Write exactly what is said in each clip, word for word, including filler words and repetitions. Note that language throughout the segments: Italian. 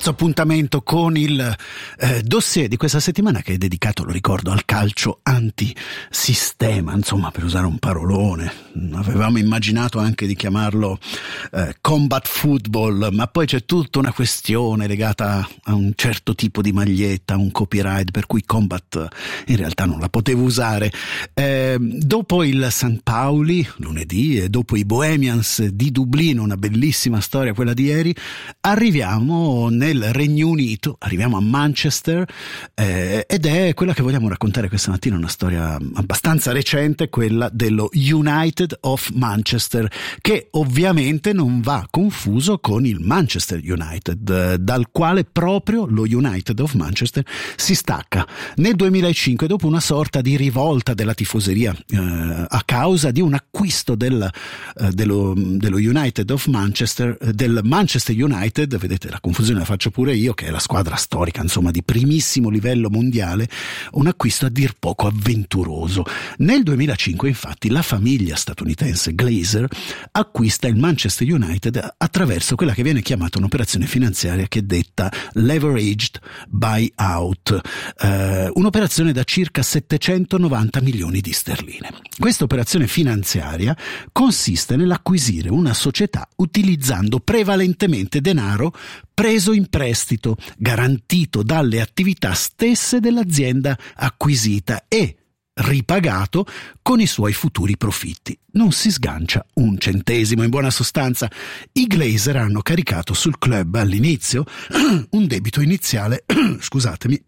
nostro appuntamento con il eh, dossier di questa settimana, che è dedicato, lo ricordo, al calcio antisistema, insomma, per usare un parolone. Avevamo immaginato anche di chiamarlo eh, combat football, ma poi c'è tutta una questione legata a un certo tipo di maglietta, a un copyright, per cui combat in realtà non la potevo usare. Eh, dopo il San Pauli lunedì e dopo i Bohemians di Dublino, una bellissima storia quella di ieri, arriviamo nel Regno Unito, arriviamo a Manchester, eh, ed è quella che vogliamo raccontare questa mattina, una storia abbastanza recente, quella dello United of Manchester, che ovviamente non va confuso con il Manchester United, eh, dal quale proprio lo United of Manchester si stacca nel duemilacinque, dopo una sorta di rivolta della tifoseria eh, a causa di un acquisto del, eh, dello, dello United of Manchester, eh, del Manchester United. Vedete, la confusione la faccio pure io, che è la squadra storica, insomma, di primissimo livello mondiale, un acquisto a dir poco avventuroso. Nel duemilacinque, infatti, la famiglia statunitense Glazer acquista il Manchester United attraverso quella che viene chiamata un'operazione finanziaria che è detta leveraged buyout, eh, un'operazione da circa settecentonovanta milioni di sterline. Questa operazione finanziaria consiste nell'acquisire una società utilizzando prevalentemente denaro preso in prestito, garantito dalle attività stesse dell'azienda acquisita e ripagato con i suoi futuri profitti. Non si sgancia un centesimo. In buona sostanza, i Glazer hanno caricato sul club all'inizio un debito iniziale, scusatemi,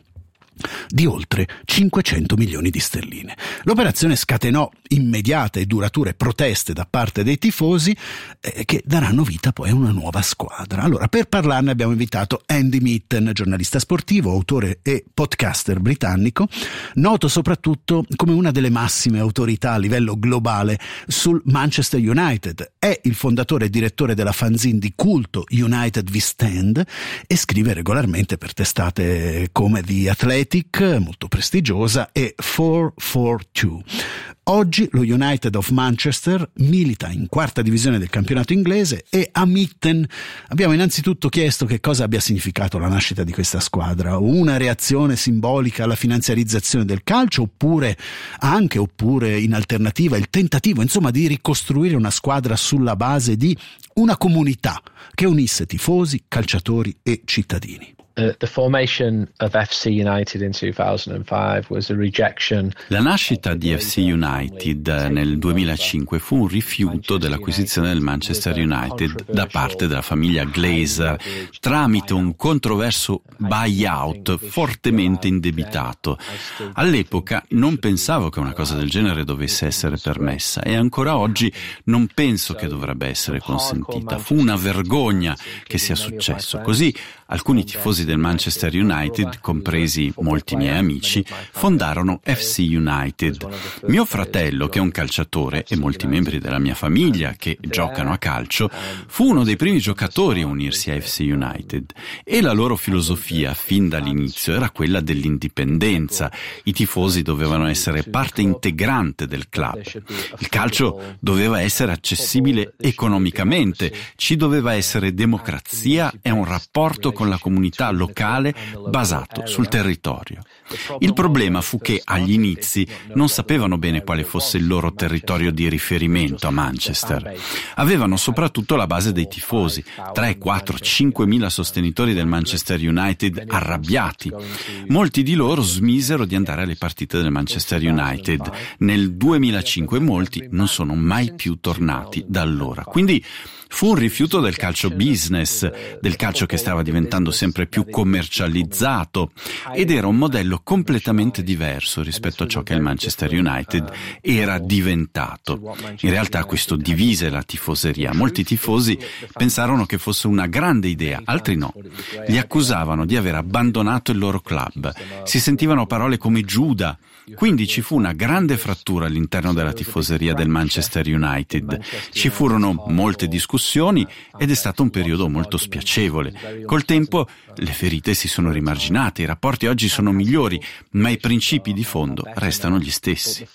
di oltre cinquecento milioni di sterline. L'operazione scatenò immediate e durature proteste da parte dei tifosi, eh, che daranno vita poi a una nuova squadra. Allora, per parlarne abbiamo invitato Andy Mitten, giornalista sportivo, autore e podcaster britannico, noto soprattutto come una delle massime autorità a livello globale sul Manchester United. È il fondatore e direttore della fanzine di culto United We Stand e scrive regolarmente per testate come The Athletic, molto prestigiosa, e quattro quattro due. Oggi lo United of Manchester milita in quarta divisione del campionato inglese e a Mitten abbiamo innanzitutto chiesto che cosa abbia significato la nascita di questa squadra. Una reazione simbolica alla finanziarizzazione del calcio, oppure anche, oppure in alternativa, il tentativo, insomma, di ricostruire una squadra sulla base di una comunità che unisse tifosi, calciatori e cittadini. The, the formation of F C United in two thousand five was a rejection. La nascita di F C United nel duemilacinque fu un rifiuto dell'acquisizione del Manchester United da parte della famiglia Glazer tramite un controverso buyout fortemente indebitato. All'epoca non pensavo che una cosa del genere dovesse essere permessa e ancora oggi non penso che dovrebbe essere consentita. Fu una vergogna che sia successo. Così alcuni tifosi del Manchester United, compresi molti miei amici, fondarono F C United. Mio fratello, che è un calciatore, e molti membri della mia famiglia che giocano a calcio, fu uno dei primi giocatori a unirsi a F C United, e la loro filosofia fin dall'inizio era quella dell'indipendenza. I tifosi dovevano essere parte integrante del club. Il calcio doveva essere accessibile economicamente, ci doveva essere democrazia e un rapporto con la comunità locale basato sul territorio. Il problema fu che agli inizi non sapevano bene quale fosse il loro territorio di riferimento a Manchester. Avevano soprattutto la base dei tifosi, tre, quattro, cinque mila sostenitori del Manchester United arrabbiati. Molti di loro smisero di andare alle partite del Manchester United. Nel duemilacinque molti non sono mai più tornati da allora. Quindi fu un rifiuto del calcio business, del calcio che stava diventando sempre più commercializzato, ed era un modello completamente diverso rispetto a ciò che il Manchester United era diventato. In realtà questo divise la tifoseria. Molti tifosi pensarono che fosse una grande idea, altri no. Li accusavano di aver abbandonato il loro club. Si sentivano parole come Giuda. Quindi ci fu una grande frattura all'interno della tifoseria del Manchester United. Ci furono molte discussioni ed è stato un periodo molto spiacevole. Col tempo le ferite si sono rimarginate, i rapporti oggi sono migliori, ma i principi di fondo restano gli stessi.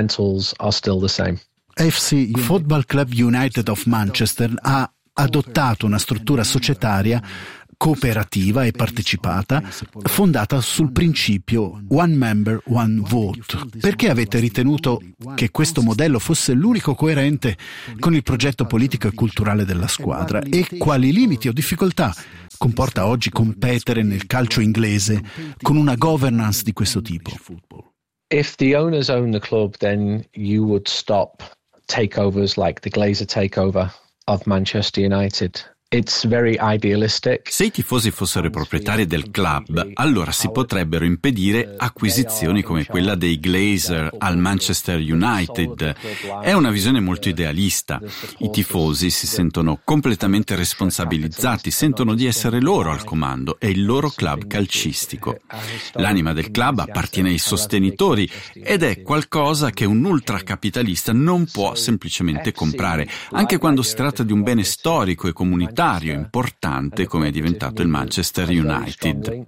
F C Football Club United of Manchester ha adottato una struttura societaria cooperativa e partecipata, fondata sul principio One Member, One Vote. Perché avete ritenuto che questo modello fosse l'unico coerente con il progetto politico e culturale della squadra? E quali limiti o difficoltà comporta oggi competere nel calcio inglese con una governance di questo tipo? If the owners own the club, then you would stop takeovers like the Glazer takeover of Manchester United. It's very idealistic. Se i tifosi fossero i proprietari del club, allora si potrebbero impedire acquisizioni come quella dei Glazer al Manchester United. È una visione molto idealista. I tifosi si sentono completamente responsabilizzati, sentono di essere loro al comando, è il loro club calcistico. L'anima del club appartiene ai sostenitori ed è qualcosa che un ultracapitalista non può semplicemente comprare, anche quando si tratta di un bene storico e comunitario importante come è diventato il Manchester United.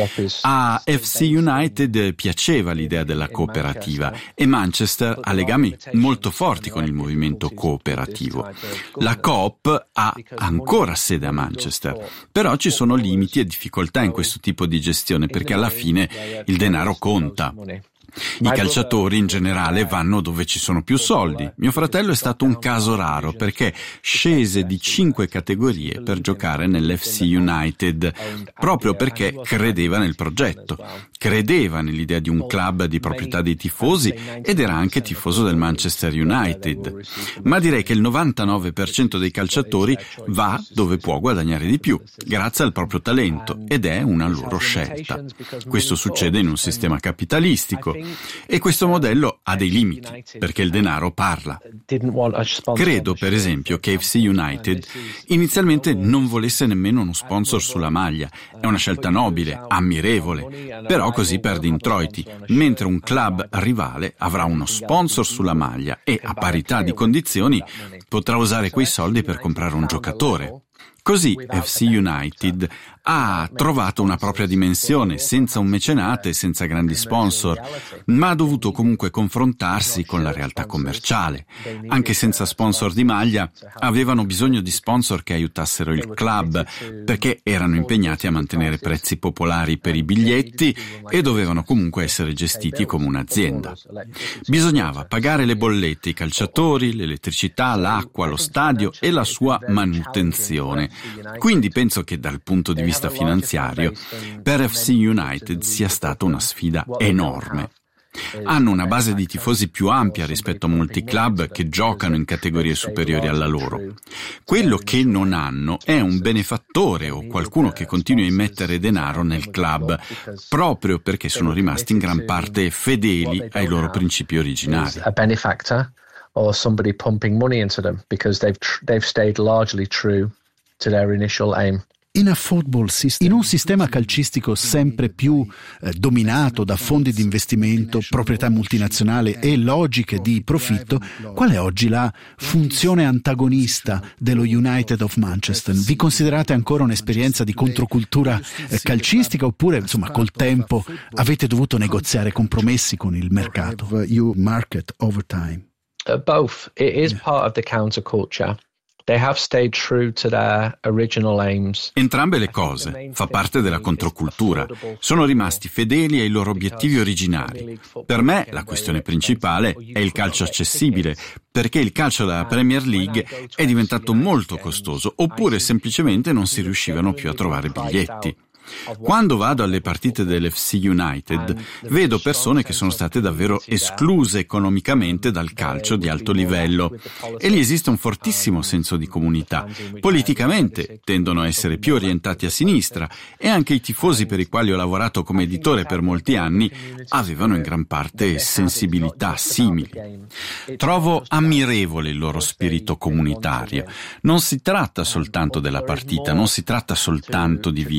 A F C United piaceva l'idea della cooperativa e Manchester ha legami molto forti con il movimento cooperativo. La Coop ha ancora sede a Manchester, però ci sono limiti e difficoltà in questo tipo di gestione perché alla fine il denaro conta. I calciatori in generale vanno dove ci sono più soldi. Mio fratello è stato un caso raro perché scese di cinque categorie per giocare nell'F C United proprio perché credeva nel progetto, credeva nell'idea di un club di proprietà dei tifosi ed era anche tifoso del Manchester United. Ma direi che il novantanove per cento dei calciatori va dove può guadagnare di più, grazie al proprio talento, ed è una loro scelta. Questo succede in un sistema capitalistico. E questo modello ha dei limiti, perché il denaro parla. Credo, per esempio, che F C United inizialmente non volesse nemmeno uno sponsor sulla maglia. È una scelta nobile, ammirevole, però così perde introiti, mentre un club rivale avrà uno sponsor sulla maglia e, a parità di condizioni, potrà usare quei soldi per comprare un giocatore. Così F C United ha trovato una propria dimensione, senza un mecenate, senza grandi sponsor, ma ha dovuto comunque confrontarsi con la realtà commerciale. Anche senza sponsor di maglia, avevano bisogno di sponsor che aiutassero il club, perché erano impegnati a mantenere prezzi popolari per i biglietti e dovevano comunque essere gestiti come un'azienda. Bisognava pagare le bollette, i calciatori, l'elettricità, l'acqua, lo stadio e la sua manutenzione. Quindi penso che dal punto di vista finanziario per F C United sia stata una sfida enorme. Hanno una base di tifosi più ampia rispetto a molti club che giocano in categorie superiori alla loro. Quello che non hanno è un benefattore o qualcuno che continui a immettere denaro nel club, proprio perché sono rimasti in gran parte fedeli ai loro principi originari. Or somebody pumping money into them because they've tr- they've stayed largely true to their initial aim. In a football system, in un sistema calcistico sempre più eh, dominato da fondi di investimento, proprietà multinazionali e logiche di profitto, qual è oggi la funzione antagonista dello United of Manchester? Vi considerate ancora un'esperienza di controcultura eh, calcistica oppure, insomma, col tempo avete dovuto negoziare compromessi con il mercato? You market over time. Uh, both. It is yeah. part of the counterculture. They have stayed true to their original aims. Entrambe le cose, fa parte della controcultura. Sono rimasti fedeli ai loro obiettivi originari. Per me la questione principale è il calcio accessibile, perché il calcio della Premier League è diventato molto costoso, oppure semplicemente non si riuscivano più a trovare biglietti. Quando vado alle partite dell'F C United vedo persone che sono state davvero escluse economicamente dal calcio di alto livello e lì esiste un fortissimo senso di comunità. Politicamente tendono a essere più orientati a sinistra e anche i tifosi per i quali ho lavorato come editore per molti anni avevano in gran parte sensibilità simili. Trovo ammirevole il loro spirito comunitario. Non si tratta soltanto della partita, non si tratta soltanto di vincere. Certo,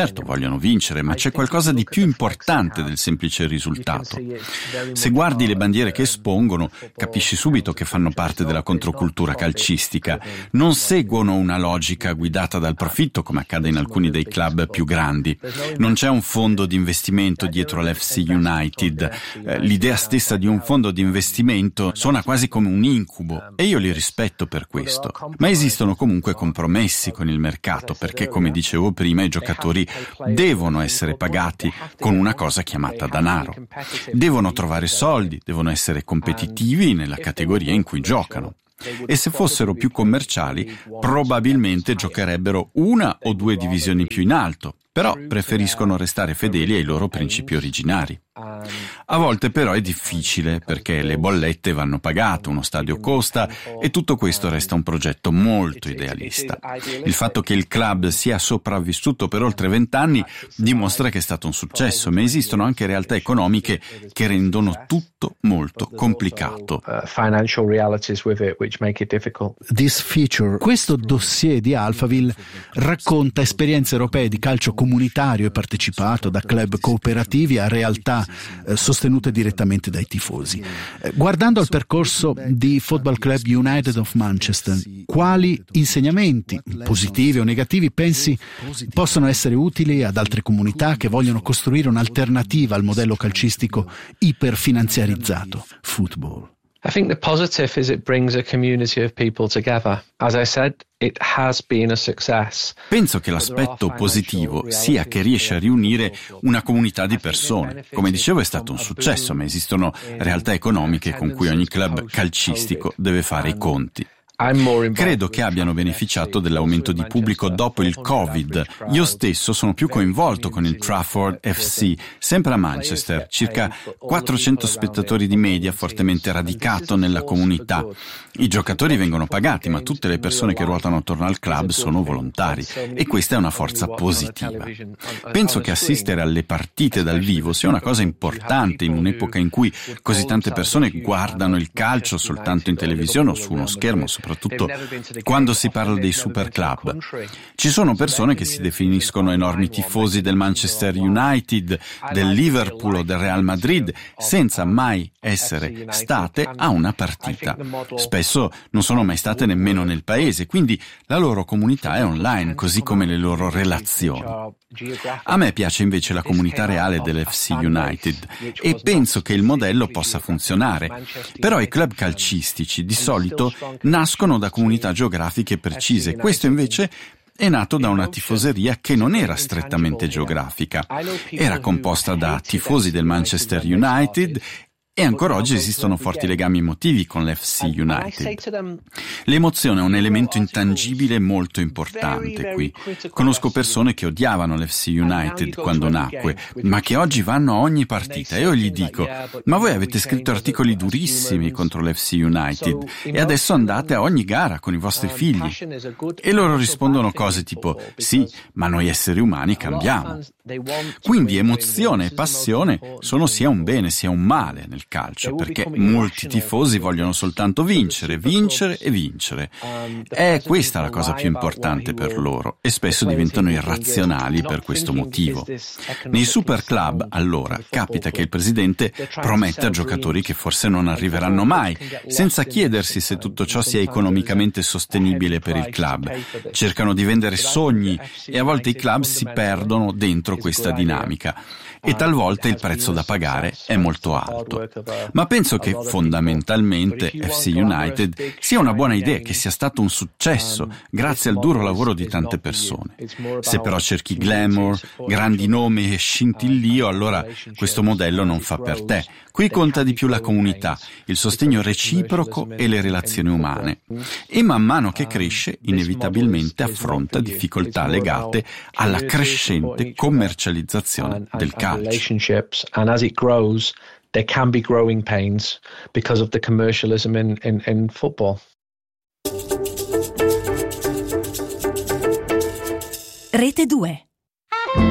Certo, vogliono vincere, ma c'è qualcosa di più importante del semplice risultato. Se guardi le bandiere che espongono, capisci subito che fanno parte della controcultura calcistica. Non seguono una logica guidata dal profitto, come accade in alcuni dei club più grandi. Non c'è un fondo di investimento dietro l'F C United. L'idea stessa di un fondo di investimento suona quasi come un incubo e io li rispetto per questo. Ma esistono comunque compromessi con il mercato perché, come dicevo prima, i giocatori devono essere pagati con una cosa chiamata denaro. Devono trovare soldi, devono essere competitivi nella categoria in cui giocano. E se fossero più commerciali, probabilmente giocherebbero una o due divisioni più in alto, però preferiscono restare fedeli ai loro principi originari. A volte però è difficile perché le bollette vanno pagate, uno stadio costa e tutto questo resta un progetto molto idealista. Il fatto che il club sia sopravvissuto per oltre vent'anni dimostra che è stato un successo, ma esistono anche realtà economiche che rendono tutto molto complicato. This feature, questo dossier di Alphaville racconta esperienze europee di calcio comunitario e partecipato da club cooperativi a realtà eh, sostenute direttamente dai tifosi. Eh, guardando al percorso di Football Club United of Manchester, quali insegnamenti, positivi o negativi, pensi possono essere utili ad altre comunità che vogliono costruire un'alternativa al modello calcistico iperfinanziarizzato, football? I think the positive is it brings a community of people together. As I said, it has been a success. Penso che l'aspetto positivo sia che riesce a riunire una comunità di persone. Come dicevo, è stato un successo, ma esistono realtà economiche con cui ogni club calcistico deve fare i conti. Credo che abbiano beneficiato dell'aumento di pubblico dopo il Covid. Io stesso sono più coinvolto con il Trafford F C, sempre a Manchester, circa quattrocento spettatori di media, fortemente radicato nella comunità. I giocatori vengono pagati, ma tutte le persone che ruotano attorno al club sono volontari e questa è una forza positiva. Penso che assistere alle partite dal vivo sia una cosa importante in un'epoca in cui così tante persone guardano il calcio soltanto in televisione o su uno schermo, soprattutto quando si parla dei super club. Ci sono persone che si definiscono enormi tifosi del Manchester United, del Liverpool o del Real Madrid, senza mai essere state a una partita. Spesso non sono mai state nemmeno nel paese, quindi la loro comunità è online, così come le loro relazioni. A me piace invece la comunità reale dell'F C United e penso che il modello possa funzionare. Però i club calcistici di solito nascono da comunità geografiche precise. Questo invece è nato da una tifoseria che non era strettamente geografica. Era composta da tifosi del Manchester United e ancora oggi esistono forti legami emotivi con l'F C United. L'emozione è un elemento intangibile molto importante qui. Conosco persone che odiavano l'F C United quando nacque, ma che oggi vanno a ogni partita e io gli dico: ma voi avete scritto articoli durissimi contro l'F C United e adesso andate a ogni gara con i vostri figli. E loro rispondono cose tipo: sì, ma noi esseri umani cambiamo. Quindi emozione e passione sono sia un bene sia un male nel calcio, perché molti tifosi vogliono soltanto vincere, vincere e vincere. È questa la cosa più importante per loro e spesso diventano irrazionali per questo motivo. Nei super club, allora, capita che il presidente prometta a giocatori che forse non arriveranno mai, senza chiedersi se tutto ciò sia economicamente sostenibile per il club. Cercano di vendere sogni e a volte i club si perdono dentro questa dinamica e talvolta il prezzo da pagare è molto alto. Ma penso che fondamentalmente F C United sia una buona idea, che sia stato un successo grazie al duro lavoro di tante persone. Se però cerchi glamour, grandi nomi e scintillio, allora questo modello non fa per te. Qui conta di più la comunità, il sostegno reciproco e le relazioni umane. E man mano che cresce, inevitabilmente affronta difficoltà legate alla crescente commercializzazione del calcio. And as it grows, there can be growing pains because of the commercialism in, in, in football. Rete due.